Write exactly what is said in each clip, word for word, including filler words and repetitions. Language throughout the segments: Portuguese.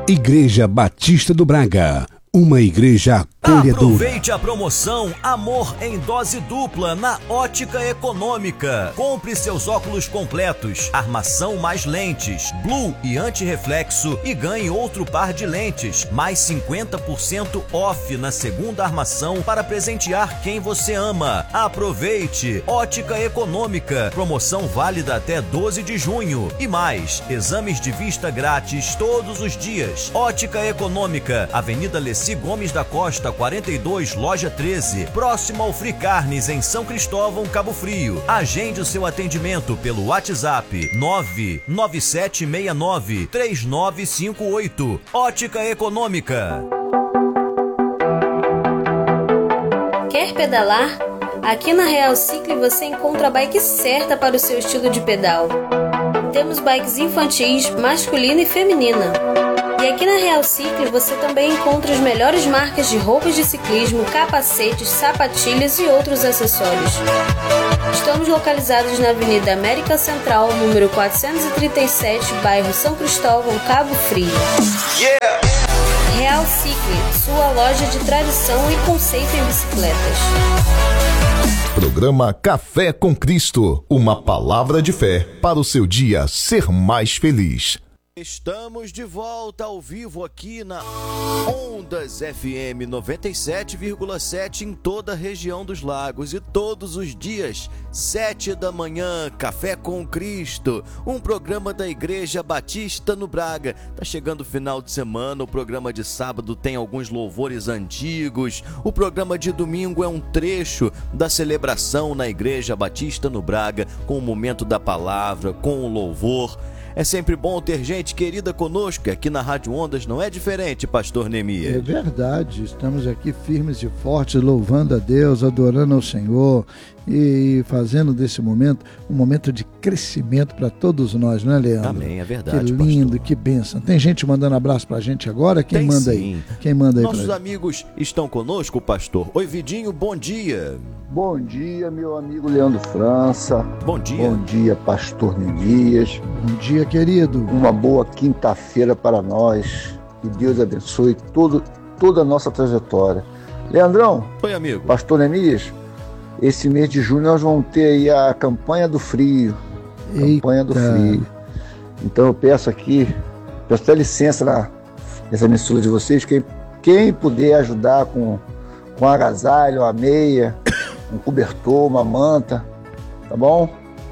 Igreja Batista do Braga, uma igreja acolhedora. Aproveite a promoção Amor em Dose Dupla na Ótica Econômica. Compre seus óculos completos, armação mais lentes, blue e antirreflexo e ganhe outro par de lentes, mais cinquenta por cento off na segunda armação para presentear quem você ama. Aproveite! Ótica Econômica, promoção válida até doze de junho. E mais, exames de vista grátis todos os dias. Ótica Econômica, Avenida Leci Gomes da Costa, quarenta e dois, loja treze, próximo ao Free Carnes, em São Cristóvão, Cabo Frio. Agende o seu atendimento pelo WhatsApp nove nove sete seis nove três nove cinco oito. Ótica Econômica. Quer pedalar? Aqui na Real Cycle você encontra a bike certa para o seu estilo de pedal. Temos bikes infantis, masculina e feminina. E aqui na Real Cycle você também encontra as melhores marcas de roupas de ciclismo, capacetes, sapatilhas e outros acessórios. Estamos localizados na Avenida América Central, número quatrocentos e trinta e sete, bairro São Cristóvão, Cabo Frio. Yeah! Real Cycle, sua loja de tradição e conceito em bicicletas. Programa Café com Cristo, uma palavra de fé para o seu dia ser mais feliz. Estamos de volta ao vivo aqui na Ondas F M noventa e sete vírgula sete em toda a região dos lagos e todos os dias, sete da manhã, Café com Cristo, um programa da Igreja Batista no Braga. Tá chegando o final de semana, o programa de sábado tem alguns louvores antigos, o programa de domingo é um trecho da celebração na Igreja Batista no Braga, com o momento da palavra, com o louvor. É sempre bom ter gente querida conosco, aqui na Rádio Ondas não é diferente, pastor Neemias. É verdade, estamos aqui firmes e fortes, louvando a Deus, adorando ao Senhor e fazendo desse momento um momento de crescimento para todos nós, não é, Leandro? Amém, é verdade, que lindo, pastor. Que bênção. Tem gente mandando abraço pra gente agora? Quem Tem manda sim. aí? Quem manda aí? Nossos amigos estão conosco, pastor. Oi, Vidinho, bom dia. Bom dia, meu amigo Leandro França. Bom dia. Bom dia, pastor Neemias. Bom dia, querido. Uma boa quinta-feira para nós. Que Deus abençoe todo, toda a nossa trajetória. Leandrão. Oi, amigo. Pastor Neemias, esse mês de junho nós vamos ter aí a campanha do frio. Eita. Campanha do frio. Então eu peço aqui, peço até licença na, nessa emissora de vocês, quem, quem puder ajudar com, com agasalho, a meia, um cobertor, uma manta, tá bom?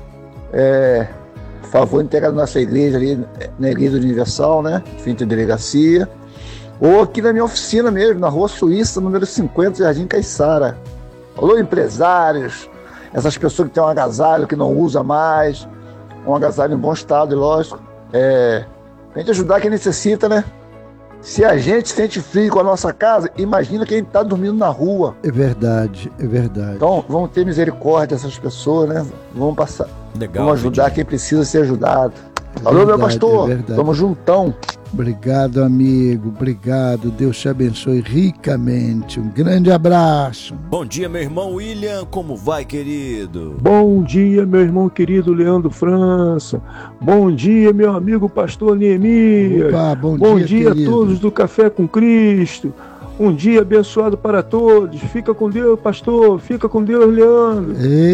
É, por favor, entrega na nossa igreja ali, na Igreja Universal, né? Frente à delegacia. Ou aqui na minha oficina mesmo, na Rua Suíça, número cinquenta, Jardim Caiçara. Alô, empresários, essas pessoas que têm um agasalho que não usa mais, um agasalho em bom estado, lógico. É, a gente ajudar quem necessita, né? Se a gente sente frio com a nossa casa, imagina quem está dormindo na rua. É verdade, é verdade. Então, vamos ter misericórdia dessas pessoas, né? Vamos passar. Legal, vamos ajudar Vidinho. quem precisa ser ajudado. É Alô, verdade, meu pastor, é verdade. tamo juntão. Obrigado, amigo, obrigado. Deus te abençoe ricamente. Um grande abraço. Bom dia, meu irmão William, como vai, querido? Bom dia, meu irmão querido Leandro França. Bom dia, meu amigo pastor Neemias. Opa, bom, bom dia, dia a querido. todos do Café com Cristo. Um dia abençoado para todos. Fica com Deus, pastor. Fica com Deus, Leandro.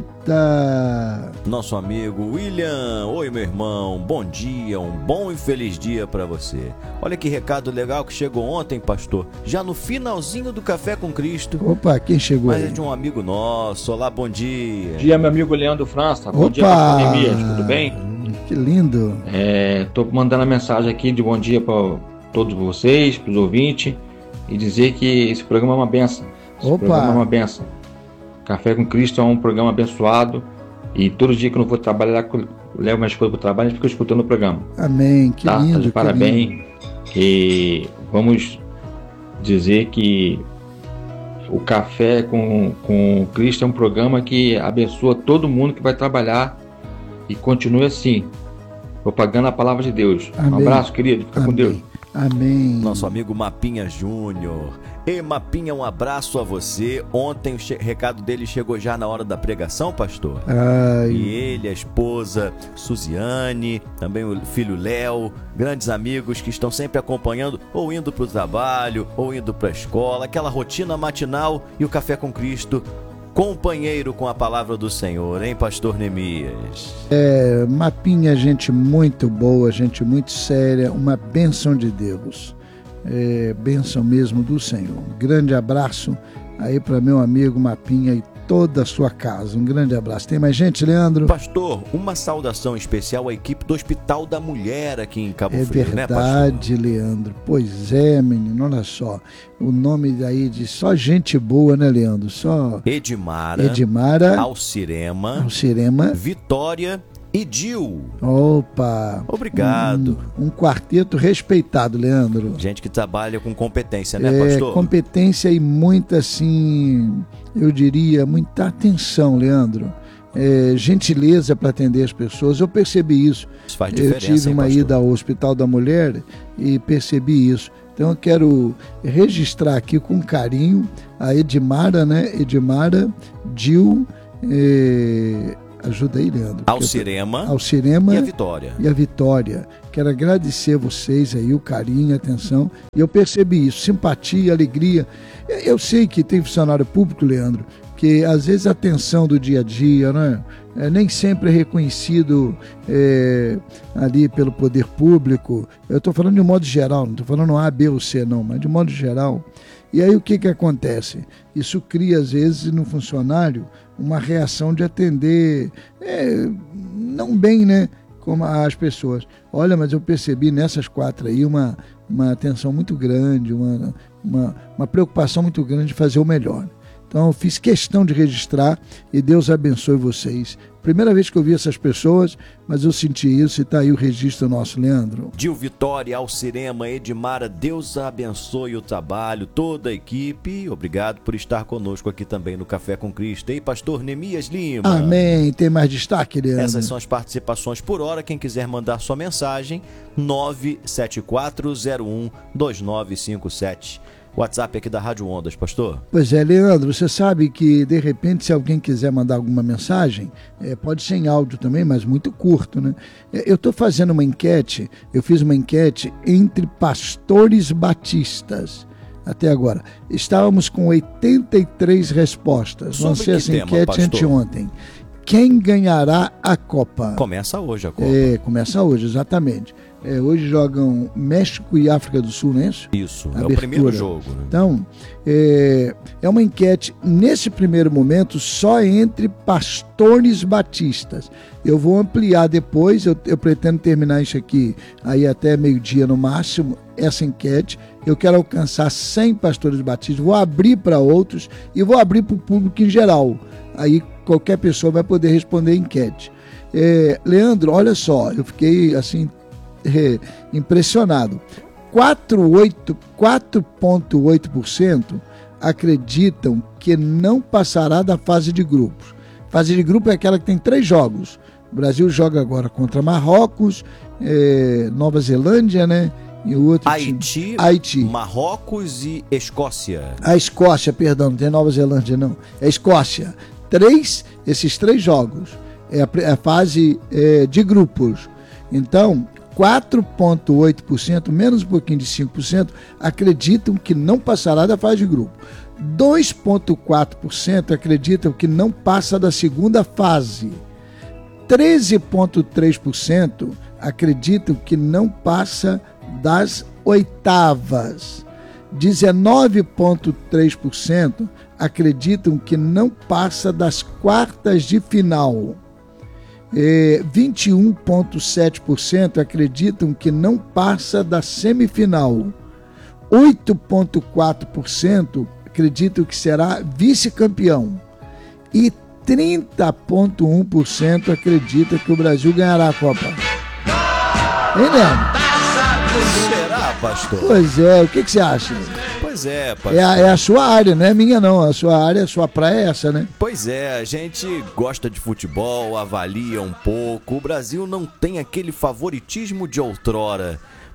Eita! Nosso amigo William. Oi, meu irmão. Bom dia, um bom e feliz dia para você. Olha que recado legal que chegou ontem, pastor. Já no finalzinho do Café com Cristo. Opa, quem chegou Mas aí? é de um amigo nosso. Olá, bom dia. Bom dia, meu amigo Leandro França. Bom Opa! dia, pastor Neemias. Tudo bem? Que lindo. É, tô mandando a mensagem aqui de bom dia para todos vocês, para os ouvintes, e dizer que esse programa é uma benção. Esse Opa! programa é uma benção. Café com Cristo é um programa abençoado, e todo dia que eu não vou trabalhar, eu levo minha esposa para o trabalho e fico escutando o programa. Amém, que Tá, lindo. tá de que parabéns. lindo. E vamos dizer que o Café com, com Cristo é um programa que abençoa todo mundo que vai trabalhar, e continue assim, propagando a palavra de Deus. Amém. Um abraço, querido. Fica Amém. com Deus. Amém. Nosso amigo Mapinha Júnior. Ei, Mapinha, um abraço a você. Ontem o che- recado dele chegou já na hora da pregação, pastor. Ai. E ele, a esposa Suziane, também o filho Léo, grandes amigos que estão sempre acompanhando, ou indo para o trabalho, ou indo para a escola, aquela rotina matinal e o Café com Cristo, companheiro com a palavra do Senhor, hein, pastor Neemias? É, Mapinha, gente muito boa, gente muito séria, uma bênção de Deus. É, bênção mesmo do Senhor. Um grande abraço aí para meu amigo Mapinha e toda a sua casa. Um grande abraço. Tem mais gente, Leandro? Pastor, uma saudação especial à equipe do Hospital da Mulher aqui em Cabo É Frio, verdade, né, pastor? Leandro. Pois é, menino, olha só. O nome daí de só gente boa, né, Leandro? Só Edmara, Edmara, Alcirema, Alcirema, Vitória e Dil. Opa! Obrigado. Um, um quarteto respeitado, Leandro. Gente que trabalha com competência, né, É, pastor? competência e muita, assim, eu diria, muita atenção, Leandro. É, gentileza para atender as pessoas. Eu percebi isso. Isso faz Eu diferença, tive hein, uma pastor? ida ao Hospital da Mulher e percebi isso. Então eu quero registrar aqui com carinho a Edmara, né? Edmara, Dil, eh, ajuda aí, Leandro. Alcirema, Alcirema e a Vitória. e a Vitória. Quero agradecer a vocês aí, o carinho, a atenção. E eu percebi isso, simpatia, alegria. Eu sei que tem funcionário público, Leandro, que às vezes a atenção do dia a dia, né, é, nem sempre é reconhecido é, ali pelo poder público. Eu estou falando de modo geral, não estou falando A, B ou C não, mas de modo geral. E aí o que, que acontece? Isso cria às vezes no funcionário uma reação de atender é, não bem, né, como as pessoas. Olha, mas eu percebi nessas quatro aí uma, uma atenção muito grande, uma, uma, uma preocupação muito grande de fazer o melhor. Então eu fiz questão de registrar e Deus abençoe vocês. Primeira vez que eu vi essas pessoas, mas eu senti isso e está aí o registro nosso, Leandro. Dil, Vitória, Alcirema, Edmara, Deus abençoe o trabalho, toda a equipe. Obrigado por estar conosco aqui também no Café com Cristo. E pastor Neemias Lima. Amém. Tem mais destaque, Leandro? Essas são as participações por hora. Quem quiser mandar sua mensagem, nove sete quatro zero um dois nove cinco sete. WhatsApp aqui da Rádio Ondas, pastor. Pois é, Leandro, você sabe que de repente se alguém quiser mandar alguma mensagem, é, pode ser em áudio também, mas muito curto, né? Eu estou fazendo uma enquete, eu fiz uma enquete entre pastores batistas. Até agora, estávamos com oitenta e três respostas. Sobre Lancei que essa tema, enquete pastor? anteontem. Quem ganhará a Copa? Começa hoje a Copa. É, começa hoje, exatamente. É, hoje jogam México e África do Sul, não é isso? Isso, é Abertura. o primeiro jogo. Né? Então, é, é uma enquete, nesse primeiro momento, só entre pastores batistas. Eu vou ampliar depois, eu, eu pretendo terminar isso aqui aí até meio-dia no máximo, essa enquete. Eu quero alcançar cem pastores batistas, vou abrir para outros e vou abrir para o público em geral. Aí qualquer pessoa vai poder responder a enquete. É, Leandro, olha só, eu fiquei assim é, impressionado. quatro vírgula oito por cento acreditam que não passará da fase de grupos. Fase de grupo é aquela que tem três jogos. O Brasil joga agora contra Marrocos, é, Nova Zelândia, né? E o outro Haiti, time, Haiti, Marrocos e Escócia. A Escócia, perdão, não tem Nova Zelândia não. É Escócia. Três, esses três jogos. É a, a fase é, de grupos. Então, quatro vírgula oito por cento, menos um pouquinho de cinco por cento, acreditam que não passará da fase de grupo. dois vírgula quatro por cento acreditam que não passa da segunda fase. treze vírgula três por cento acreditam que não passa das oitavas. dezenove vírgula três por cento acreditam que não passa das quartas de final. É, vinte e um vírgula sete por cento acreditam que não passa da semifinal. oito vírgula quatro por cento acreditam que será vice-campeão. E trinta vírgula um por cento acredita que o Brasil ganhará a Copa. Hein, Leandro? Será, pastor? Pois é, o que, que você acha? Pois é, pastor. É a, é a sua área, não é minha não. A sua área, a sua praia é essa, né? Pois é, a gente gosta de futebol, avalia um pouco. O Brasil não tem aquele favoritismo de outrora.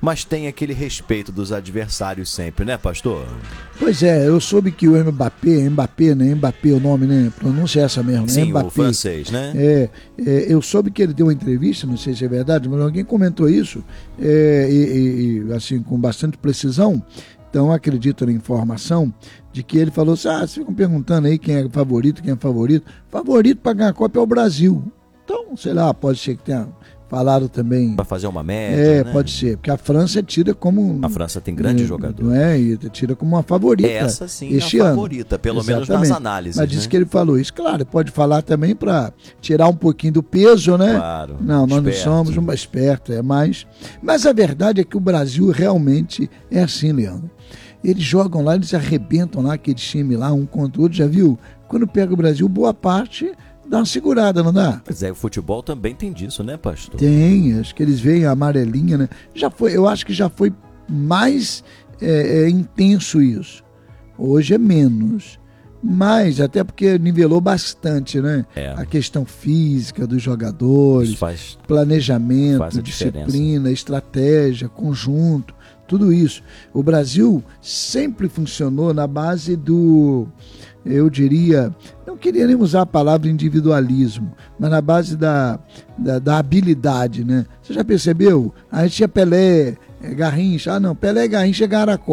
mas tem aquele respeito dos adversários sempre, né, pastor? Pois é, eu soube que o Mbappé, Mbappé, né? Mbappé é o nome, né? Pronúncia é essa mesmo, né? Sim, Mbappé. o francês, né? É, é, eu soube que ele deu uma entrevista, não sei se é verdade, mas alguém comentou isso, é, e, e, assim, com bastante precisão. Então, acredito na informação de que ele falou assim, ah, vocês ficam perguntando aí quem é favorito, quem é favorito. Favorito para ganhar a Copa é o Brasil. Então, sei lá, pode ser que tenha falado também... Para fazer uma média, É, né? pode ser, porque a França é tida como... A França tem grandes é, jogadores. Não é, e é tida como uma favorita. Essa sim este é a ano. favorita, pelo Exatamente. menos nas análises. Mas disse né? que ele falou isso. Claro, pode falar também para tirar um pouquinho do peso, né? Claro. Não, nós esperto. não somos um esperto, é mais. Mas a verdade é que o Brasil realmente é assim, Leandro. Eles jogam lá, eles arrebentam lá aquele time lá, um contra o outro, já viu? Quando pega o Brasil, boa parte dá uma segurada, não dá? Pois é, o futebol também tem disso, né, pastor? Tem, acho que eles veem a amarelinha, né? Já foi, eu acho que já foi mais é, é, intenso isso. Hoje é menos. Mas, até porque nivelou bastante, né? É. A questão física dos jogadores, Isso faz, planejamento, faz a disciplina, estratégia, conjunto, tudo isso. O Brasil sempre funcionou na base do, eu diria, não queria nem usar a palavra individualismo, mas na base da, da, da habilidade, né? Você já percebeu? A gente tinha Pelé, Garrincha, ah não, Pelé e Garrincha ganharam a Copa.